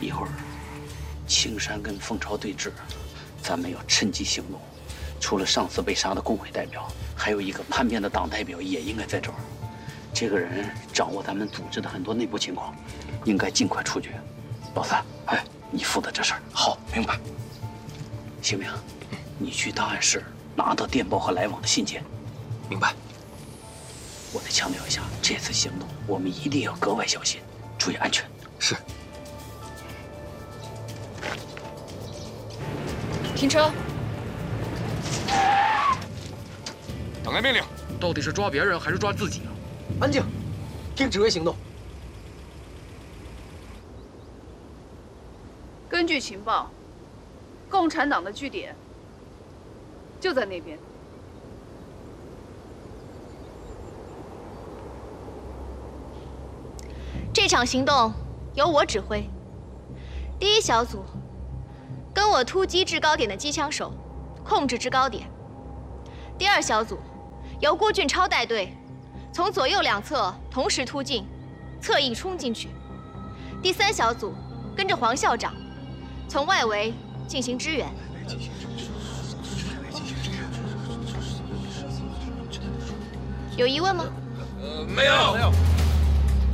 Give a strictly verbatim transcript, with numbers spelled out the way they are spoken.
一会儿青山跟蜂巢对峙，咱们要趁机行动。除了上次被杀的工会代表，还有一个叛变的党代表也应该在这儿。这个人掌握咱们组织的很多内部情况，应该尽快处决。老三，哎，你负责这事儿。 好，明白。 邢明，你去档案室拿到电报和来往的信件。 明白。 我再强调一下，这次行动我们一定要格外小心，注意安全。 是。 停车！ 等待命令。 到底是抓别人还是抓自己啊？ 安静，听指挥行动。 根据情报，共产党的据点就在那边。 这场行动由我指挥。第一小组跟我突击制高点的机枪手，控制制高点。第二小组由郭俊超带队，从左右两侧同时突进，侧翼冲进去。第三小组跟着黄校长，从外围进行支援。有疑问吗？ 呃，没有，没有。